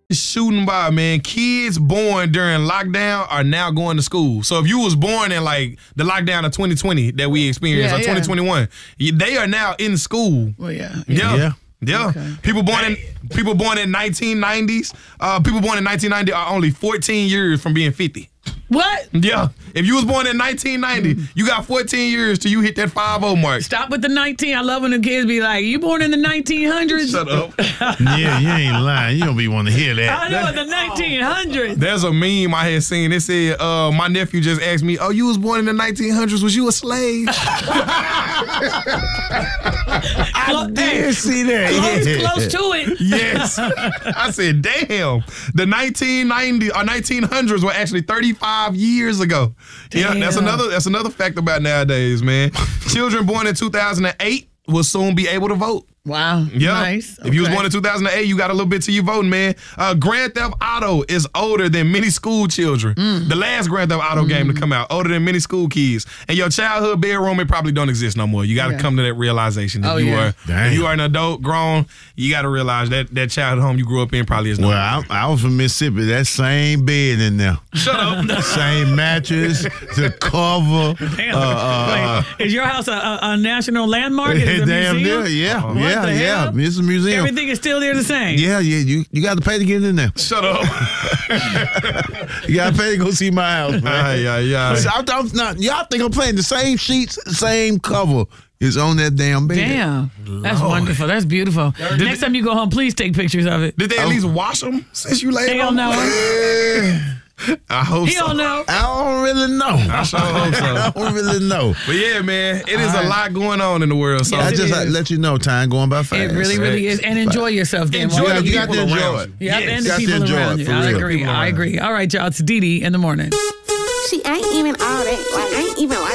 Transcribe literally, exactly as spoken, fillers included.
shooting by, man. Kids born during lockdown are now going to school. So if you was born in like the lockdown of twenty twenty that we experienced, Yeah, or yeah. twenty twenty-one, they are now in school. Well, yeah. Yeah. Yeah. Yeah. Okay. People born in people born in nineteen nineties, uh, people born in nineteen ninety are only fourteen years from being fifty. What? Yeah. If you was born in nineteen ninety, you got fourteen years till you hit that five oh mark. Stop with the nineteen. I love when the kids be like, you born in the nineteen hundreds? Shut up. Yeah, you ain't lying. You don't be want to hear that. I know, the nineteen hundreds. There's a meme I had seen. It said, uh, my nephew just asked me, oh, you was born in the nineteen hundreds. Was you a slave? I did see that. Close, yeah. close to it. Yes. I said, damn. The nineteen ninety or nineteen hundreds were actually thirty-five years ago. Yeah, that's Damn. another that's another fact about nowadays, man. Children born in two thousand eight will soon be able to vote. Wow. Yeah. Nice. If you was Okay. born in two thousand eight, you got a little bit to your voting, man. Uh, Grand Theft Auto is older than many school children. Mm. The last Grand Theft Auto game to come out, older than many school kids. And your childhood bedroom, it probably don't exist no more. You got to Yeah. come to that realization. If Oh, you yeah. are Damn. if you are an adult, grown, you got to realize that that childhood home you grew up in probably is no Well, I, I was from Mississippi. That same bed in there. Shut up. Same mattress, the cover. Damn. Uh, uh, Wait, is your house a, a, a national landmark? Is it a damn museum? near, yeah, What yeah, the yeah. hell? It's a museum. Everything is still there the same. Yeah, yeah. You you got to pay to get in there. Shut up. You got to pay to go see my house, man. Ay, ay, ay. So I'm, I'm not, y'all think I'm playing the same sheets, same cover is on that damn bed. Damn. That's wonderful. That's beautiful. Next time you go home, please take pictures of it. Did they at least wash them since you laid Hell on no. Eh, I hope He so. don't know. I don't really know. I sure hope so. I don't really know. But yeah, man, it is a lot going on in the world. So Yes, I it just is. like, let you know, time going by fast. It really, really is. And enjoy yourself then. Enjoy while the you you- got to people enjoy around it. you. Yep, Yes. and the Got to people enjoy around it, you. for I real. agree. People I around agree. All right, y'all. It's Dee Dee in the morning. She ain't even all that. Like, ain't even like